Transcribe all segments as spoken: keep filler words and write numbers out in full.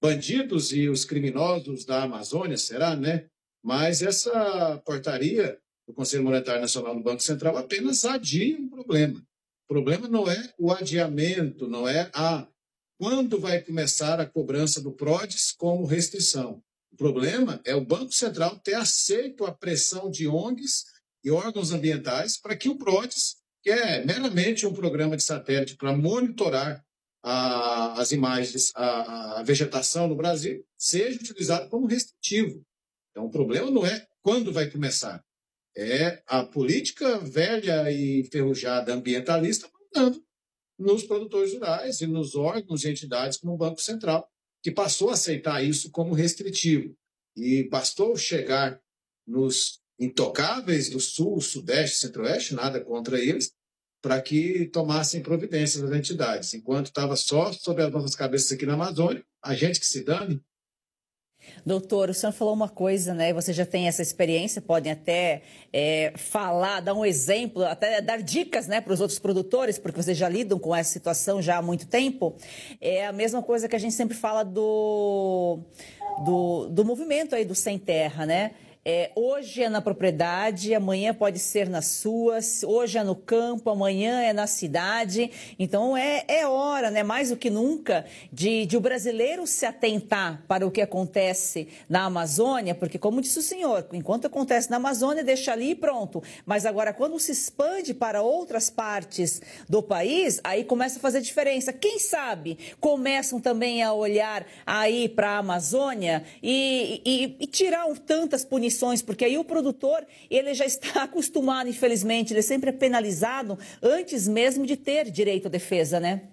bandidos e os criminosos da Amazônia, será, né? Mas essa portaria do Conselho Monetário Nacional do Banco Central apenas adia um problema. O problema não é o adiamento, não é a quando vai começar a cobrança do PRODES como restrição. O problema é o Banco Central ter aceito a pressão de O N Gs e órgãos ambientais para que o PRODES, que é meramente um programa de satélite para monitorar a, as imagens, a, a vegetação no Brasil, seja utilizado como restritivo. Então, o problema não é quando vai começar, é a política velha e enferrujada ambientalista mandando nos produtores rurais e nos órgãos e entidades como o Banco Central, que passou a aceitar isso como restritivo. E bastou chegar nos intocáveis do Sul, Sudeste, Centro-Oeste, nada contra eles, para que tomassem providências das entidades. Enquanto estava só sobre as nossas cabeças aqui na Amazônia, a gente que se dane. Doutor, o senhor falou uma coisa, né? Você já tem essa experiência, podem até é, falar, dar um exemplo, até dar dicas, né, para os outros produtores, porque vocês já lidam com essa situação já há muito tempo. É a mesma coisa que a gente sempre fala do, do, do movimento aí do Sem Terra, né? É, hoje é na propriedade, amanhã pode ser nas suas, hoje é no campo, amanhã é na cidade. Então é, é hora, né, mais do que nunca, de, de o brasileiro se atentar para o que acontece na Amazônia, porque, como disse o senhor, enquanto acontece na Amazônia, deixa ali e pronto. Mas agora, quando se expande para outras partes do país, aí começa a fazer diferença. Quem sabe começam também a olhar aí para a Amazônia e, e, e tirar um, tantas punições, porque aí o produtor, ele já está acostumado, infelizmente, ele sempre é penalizado antes mesmo de ter direito à defesa, né?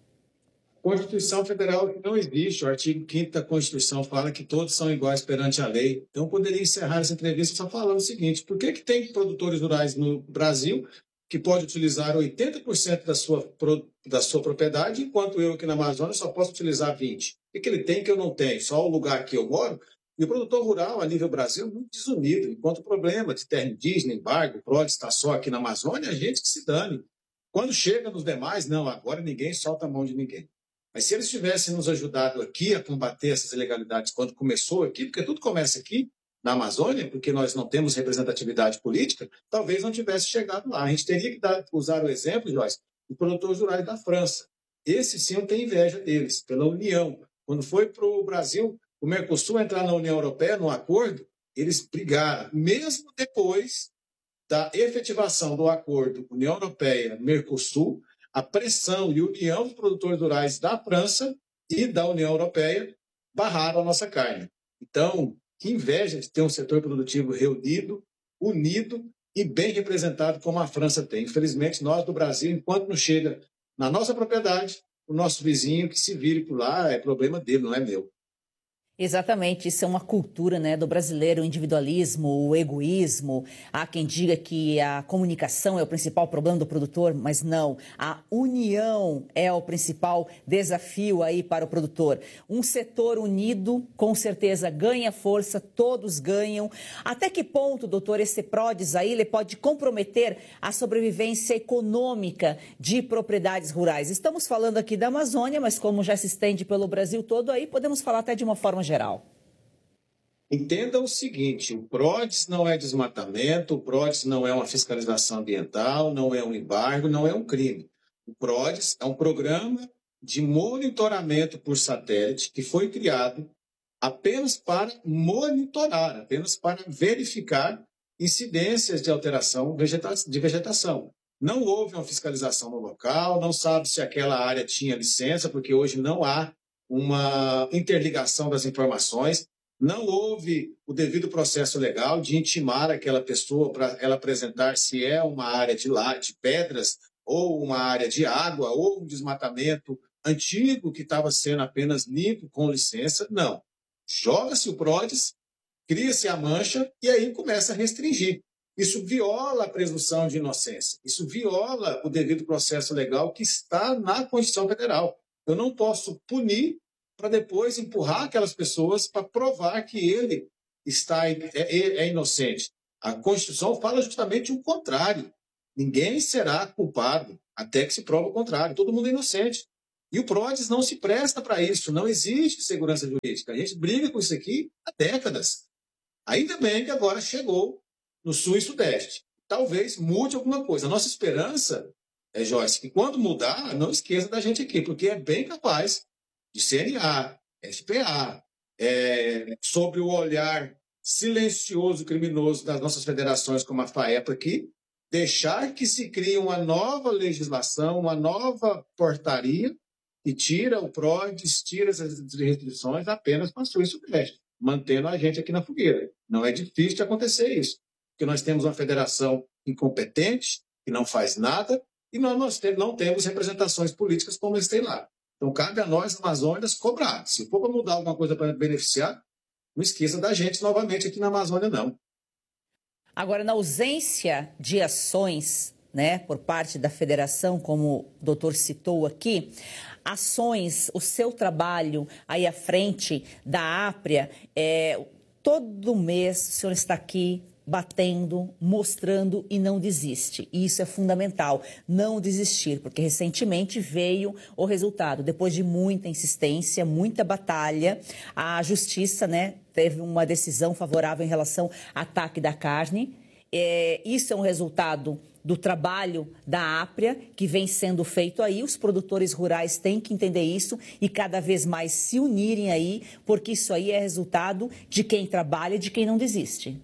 Constituição Federal não existe, o artigo quinto da Constituição fala que todos são iguais perante a lei. Então, eu poderia encerrar essa entrevista só falando o seguinte: por que que tem produtores rurais no Brasil que pode utilizar oitenta por cento da sua, da sua propriedade, enquanto eu aqui na Amazônia só posso utilizar vinte por cento? O que que ele tem que eu não tenho? Só o lugar que eu moro? E o produtor rural, a nível Brasil, é muito desunido. Enquanto o problema de terra indígena, embargo, o PRODES está só aqui na Amazônia, a gente que se dane. Quando chega nos demais, não, agora ninguém solta a mão de ninguém. Mas se eles tivessem nos ajudado aqui a combater essas ilegalidades quando começou aqui, porque tudo começa aqui na Amazônia, porque nós não temos representatividade política, talvez não tivesse chegado lá. A gente teria que dar, usar o exemplo, Joyce, dos produtores rurais da França. Esse sim eu tenho inveja deles, pela união. Quando foi para o Brasil, o Mercosul entrar na União Europeia, num acordo, eles brigaram, mesmo depois da efetivação do acordo União Europeia-Mercosul, a pressão e união dos produtores rurais da França e da União Europeia barraram a nossa carne. Então, que inveja de ter um setor produtivo reunido, unido e bem representado como a França tem. Infelizmente, nós do Brasil, enquanto não chega na nossa propriedade, o nosso vizinho que se vire por lá é problema dele, não é meu. Exatamente, isso é uma cultura, né, do brasileiro, o individualismo, o egoísmo. Há quem diga que a comunicação é o principal problema do produtor, mas não, a união é o principal desafio aí para o produtor. Um setor unido, com certeza, ganha força, todos ganham. Até que ponto, doutor, esse PRODES aí ele pode comprometer a sobrevivência econômica de propriedades rurais? Estamos falando aqui da Amazônia, mas como já se estende pelo Brasil todo, aí podemos falar até de uma forma geral. Entenda o seguinte: o PRODES não é desmatamento, o PRODES não é uma fiscalização ambiental, não é um embargo, não é um crime. O PRODES é um programa de monitoramento por satélite que foi criado apenas para monitorar, apenas para verificar incidências de alteração de vegetação. Não houve uma fiscalização no local, não sabe se aquela área tinha licença, porque hoje não há uma interligação das informações, não houve o devido processo legal de intimar aquela pessoa para ela apresentar se é uma área de, lá, de pedras ou uma área de água ou um desmatamento antigo que estava sendo apenas limpo com licença. Não. Joga-se o PRODES, cria-se a mancha e aí começa a restringir. Isso viola a presunção de inocência, isso viola o devido processo legal que está na Constituição Federal. Eu não posso punir para depois empurrar aquelas pessoas para provar que ele está é, é inocente. A Constituição fala justamente o contrário. Ninguém será culpado até que se prove o contrário. Todo mundo é inocente. E o PRODES não se presta para isso, não existe segurança jurídica. A gente briga com isso aqui há décadas. Ainda bem que agora chegou no Sul e Sudeste. Talvez mude alguma coisa. A nossa esperança, é, Joyce, que quando mudar, não esqueça da gente aqui, porque é bem capaz de C N A, F P A, é, sobre o olhar silencioso, criminoso das nossas federações, como a FAEPA aqui, deixar que se crie uma nova legislação, uma nova portaria, que tira o PRODES, tira essas restrições apenas para o Sul e Sudeste, mantendo a gente aqui na fogueira. Não é difícil de acontecer isso, porque nós temos uma federação incompetente, que não faz nada, e nós, nós não temos representações políticas como eles têm lá. Então, cabe a nós, Amazônias, cobrar. Se for para mudar alguma coisa para beneficiar, não esqueça da gente novamente aqui na Amazônia, não. Agora, na ausência de ações, né, por parte da federação, como o doutor citou aqui, ações, o seu trabalho aí à frente da Apria, é, todo mês o senhor está aqui batendo, mostrando e não desiste. E isso é fundamental, não desistir, porque recentemente veio o resultado. Depois de muita insistência, muita batalha, a justiça, né, teve uma decisão favorável em relação ao ataque da carne. É, isso é um resultado do trabalho da Apria, que vem sendo feito aí. Os produtores rurais têm que entender isso e cada vez mais se unirem aí, porque isso aí é resultado de quem trabalha e de quem não desiste.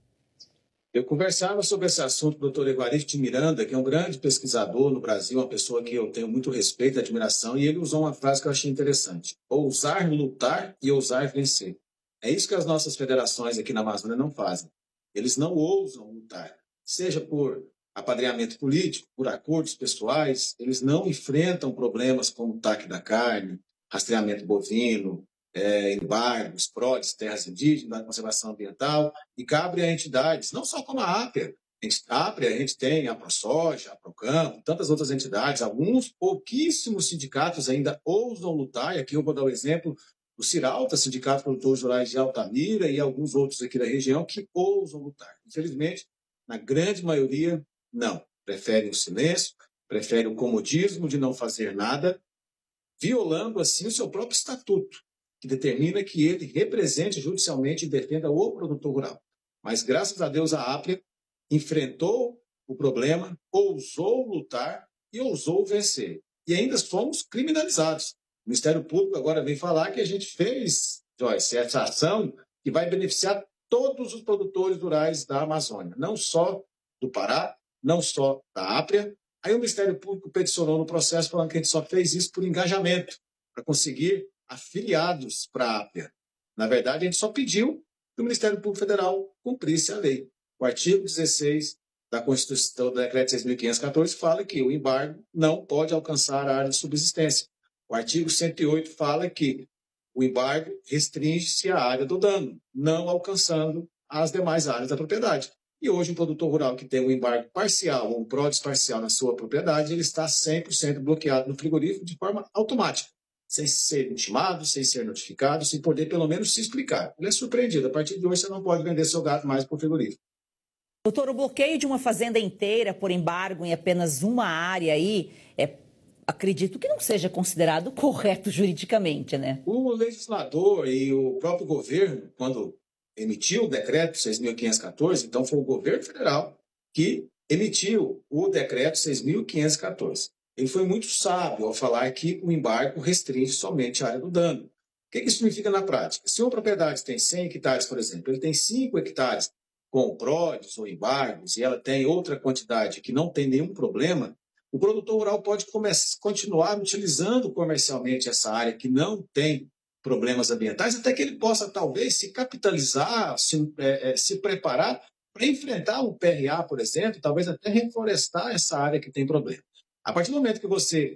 Eu conversava sobre esse assunto com o doutor Evaristo de Miranda, que é um grande pesquisador no Brasil, uma pessoa que eu tenho muito respeito e admiração, e ele usou uma frase que eu achei interessante: ousar lutar e ousar vencer. É isso que as nossas federações aqui na Amazônia não fazem. Eles não ousam lutar, seja por apadrinhamento político, por acordos pessoais, eles não enfrentam problemas como o taque da carne, rastreamento bovino, é, embargos, PRODES, terras indígenas, conservação ambiental, e cabe a entidades, não só como a Apria. A Apria, a gente tem a ProSoja, a Procampo, tantas outras entidades, alguns pouquíssimos sindicatos ainda ousam lutar, e aqui eu vou dar o exemplo do Ciralta, Sindicato de Produtores Rurais de Altamira, e alguns outros aqui da região que ousam lutar. Infelizmente, na grande maioria, não. Preferem o silêncio, preferem o comodismo de não fazer nada, violando assim o seu próprio estatuto, que determina que ele represente judicialmente e defenda o produtor rural. Mas, graças a Deus, a Apria enfrentou o problema, ousou lutar e ousou vencer. E ainda fomos criminalizados. O Ministério Público agora vem falar que a gente fez, Joyce, essa ação que vai beneficiar todos os produtores rurais da Amazônia, não só do Pará, não só da Apria. Aí o Ministério Público peticionou no processo falando que a gente só fez isso por engajamento, para conseguir afiliados para a Apria. Na verdade, a gente só pediu que o Ministério Público Federal cumprisse a lei. O artigo dezesseis da Constituição, do Decreto seis mil quinhentos e quatorze, fala que o embargo não pode alcançar a área de subsistência. O artigo cento e oito fala que o embargo restringe-se à área do dano, não alcançando as demais áreas da propriedade. E hoje, um produtor rural que tem um embargo parcial ou um PRODES parcial na sua propriedade, ele está cem por cento bloqueado no frigorífico de forma automática, sem ser intimado, sem ser notificado, sem poder pelo menos se explicar. Ele é surpreendido. A partir de hoje, você não pode vender seu gado mais para o frigorífico. Doutor, o bloqueio de uma fazenda inteira por embargo em apenas uma área aí, é, acredito que não seja considerado correto juridicamente, né? O legislador e o próprio governo, quando emitiu o decreto seis mil quinhentos e quatorze, então foi o governo federal que emitiu o decreto seis mil quinhentos e quatorze. Ele foi muito sábio ao falar que o embargo restringe somente a área do dano. O que isso significa na prática? Se uma propriedade tem cem hectares, por exemplo, ele tem cinco hectares com PRODES ou embargos, e ela tem outra quantidade que não tem nenhum problema, o produtor rural pode começar, continuar utilizando comercialmente essa área que não tem problemas ambientais, até que ele possa, talvez, se capitalizar, se, é, é, se preparar para enfrentar o P R A, por exemplo, talvez até reflorestar essa área que tem problema. A partir do momento que você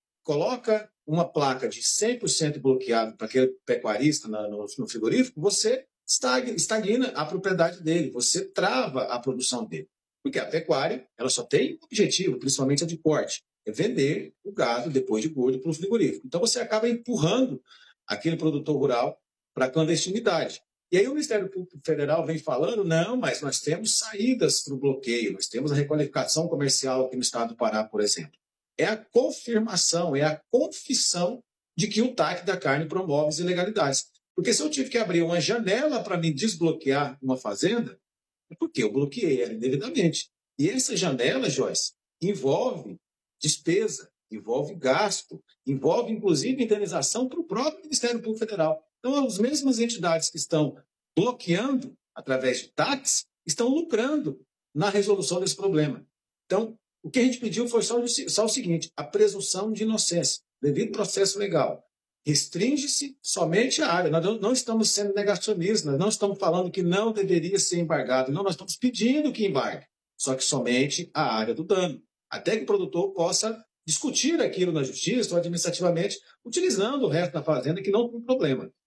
coloca uma placa de cem por cento bloqueado para aquele pecuarista na, no, no frigorífico, você estagna, estagna a propriedade dele, você trava a produção dele. Porque a pecuária ela só tem um objetivo, principalmente a de corte, é vender o gado depois de gordo para o frigorífico. Então você acaba empurrando aquele produtor rural para a clandestinidade. E aí o Ministério Público Federal vem falando, não, mas nós temos saídas para o bloqueio, nós temos a requalificação comercial aqui no estado do Pará, por exemplo. é a confirmação, é a confissão de que o T A C da carne promove as ilegalidades. Porque se eu tive que abrir uma janela para me desbloquear uma fazenda, é porque eu bloqueei ela indevidamente. E essa janela, Joyce, envolve despesa, envolve gasto, envolve, inclusive, indenização para o próprio Ministério Público Federal. Então, as mesmas entidades que estão bloqueando através de T A Cs estão lucrando na resolução desse problema. Então, o que a gente pediu foi só, só o seguinte, a presunção de inocência, devido processo legal. Restringe-se somente a área. Nós não estamos sendo negacionistas, nós não estamos falando que não deveria ser embargado, não, nós estamos pedindo que embargue, só que somente a área do dano, até que o produtor possa discutir aquilo na justiça ou administrativamente, utilizando o resto da fazenda, que não tem problema.